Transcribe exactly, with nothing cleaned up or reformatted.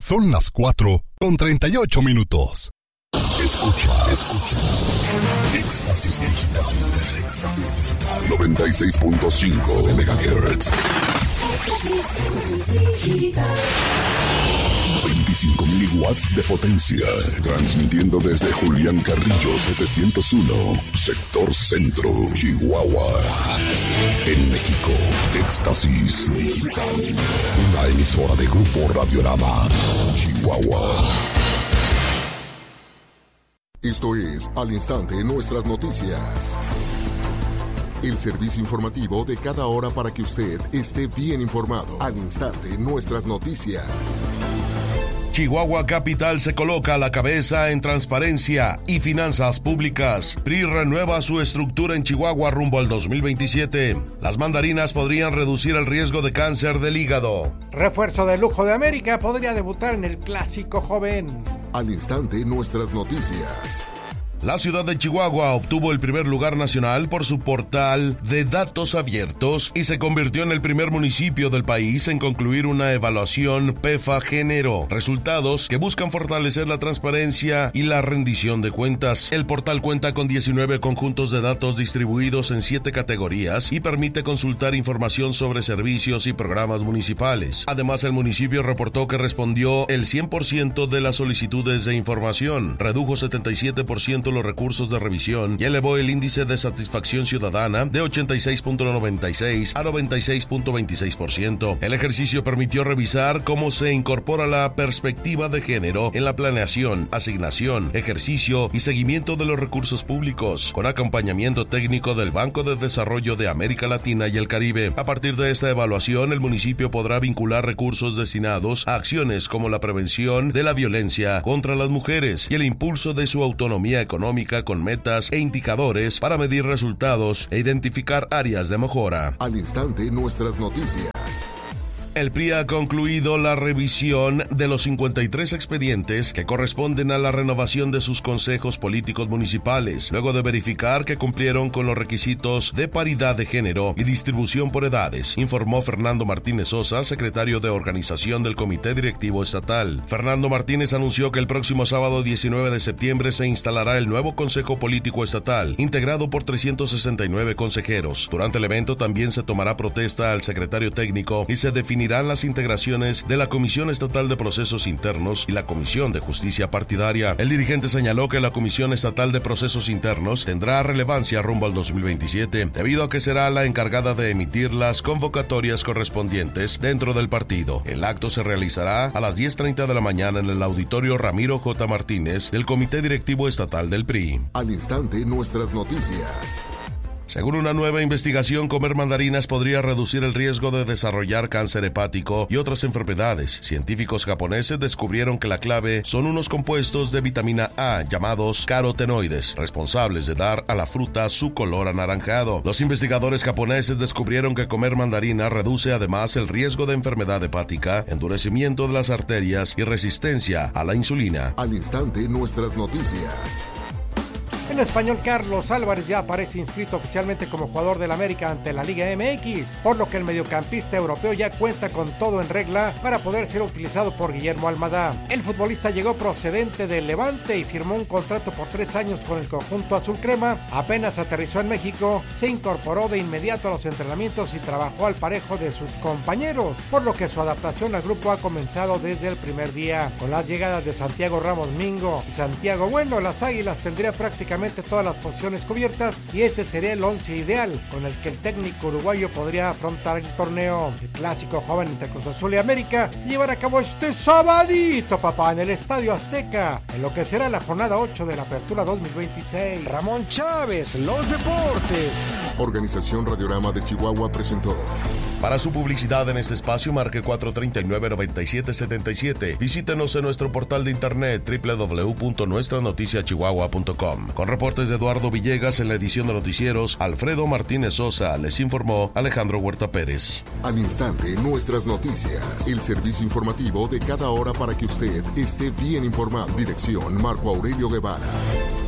Son las cuatro con treinta y ocho minutos. Escucha, escucha. Éxtasis Digital. Éxtasis Digital. noventa y seis punto cinco megahertz. veinticinco mil watts de potencia. Transmitiendo desde Julián Carrillo setecientos uno, sector centro, Chihuahua. En México, Éxtasis Digital. Una emisora de Grupo Radiorama, Chihuahua. Esto es Al Instante Nuestras Noticias. El servicio informativo de cada hora para que usted esté bien informado. Al Instante Nuestras Noticias. Chihuahua Capital se coloca a la cabeza en transparencia y finanzas públicas. P R I renueva su estructura en Chihuahua rumbo al dos mil veintisiete. Las mandarinas podrían reducir el riesgo de cáncer del hígado. Refuerzo de lujo de América podría debutar en el Clásico Joven. Al Instante Nuestras Noticias. La ciudad de Chihuahua obtuvo el primer lugar nacional por su portal de datos abiertos y se convirtió en el primer municipio del país en concluir una evaluación P E F A Género, resultados que buscan fortalecer la transparencia y la rendición de cuentas. El portal cuenta con diecinueve conjuntos de datos distribuidos en siete categorías y permite consultar información sobre servicios y programas municipales. Además, el municipio reportó que respondió el cien por ciento de las solicitudes de información, redujo setenta y siete por ciento los recursos de revisión y elevó el índice de satisfacción ciudadana de ochenta y seis punto noventa y seis a noventa y seis punto veintiséis por ciento. El ejercicio permitió revisar cómo se incorpora la perspectiva de género en la planeación, asignación, ejercicio y seguimiento de los recursos públicos, con acompañamiento técnico del Banco de Desarrollo de América Latina y el Caribe. A partir de esta evaluación, el municipio podrá vincular recursos destinados a acciones como la prevención de la violencia contra las mujeres y el impulso de su autonomía económica con metas e indicadores para medir resultados e identificar áreas de mejora. Al Instante Nuestras Noticias. El P R I ha concluido la revisión de los cincuenta y tres expedientes que corresponden a la renovación de sus consejos políticos municipales, luego de verificar que cumplieron con los requisitos de paridad de género y distribución por edades, informó Fernando Martínez Sosa, secretario de organización del Comité Directivo Estatal. Fernando Martínez anunció que el próximo sábado diecinueve de septiembre se instalará el nuevo Consejo Político Estatal, integrado por trescientos sesenta y nueve consejeros. Durante el evento también se tomará protesta al secretario técnico y se definirá las integraciones de la Comisión Estatal de Procesos Internos y la Comisión de Justicia Partidaria. El dirigente señaló que la Comisión Estatal de Procesos Internos tendrá relevancia rumbo al dos mil veintisiete, debido a que será la encargada de emitir las convocatorias correspondientes dentro del partido. El acto se realizará a las diez treinta de la mañana en el Auditorio Ramiro J. Martínez del Comité Directivo Estatal del P R I. Al Instante Nuestras Noticias. Según una nueva investigación, comer mandarinas podría reducir el riesgo de desarrollar cáncer hepático y otras enfermedades. Científicos japoneses descubrieron que la clave son unos compuestos de vitamina A llamados carotenoides, responsables de dar a la fruta su color anaranjado. Los investigadores japoneses descubrieron que comer mandarina reduce además el riesgo de enfermedad hepática, endurecimiento de las arterias y resistencia a la insulina. Al Instante Nuestras Noticias. En español, Carlos Álvarez ya aparece inscrito oficialmente como jugador del América ante la Liga M X, por lo que el mediocampista europeo ya cuenta con todo en regla para poder ser utilizado por Guillermo Almada. El futbolista llegó procedente del Levante y firmó un contrato por tres años con el conjunto azul crema. Apenas aterrizó en México, se incorporó de inmediato a los entrenamientos y trabajó al parejo de sus compañeros, por lo que su adaptación al grupo ha comenzado desde el primer día. Con las llegadas de Santiago Ramos Mingo y Santiago Bueno, las Águilas tendrían prácticamente todas las posiciones cubiertas y este sería el once ideal con el que el técnico uruguayo podría afrontar el torneo. El Clásico Joven entre Cruz Azul y América se llevará a cabo este sabadito, papá, en el Estadio Azteca, en lo que será la jornada ocho de la Apertura dos mil veintiséis. Ramón Chávez, los deportes. Organización Radiorama de Chihuahua presentó. Para su publicidad en este espacio, marque cuatro tres nueve, nueve siete siete siete. Visítenos en nuestro portal de internet doble u doble u doble u punto nuestra noticia chihuahua punto com. Con reportes de Eduardo Villegas en la edición de noticieros, Alfredo Martínez Sosa, les informó Alejandro Huerta Pérez. Al Instante Nuestras Noticias, el servicio informativo de cada hora para que usted esté bien informado. Dirección Marco Aurelio Guevara.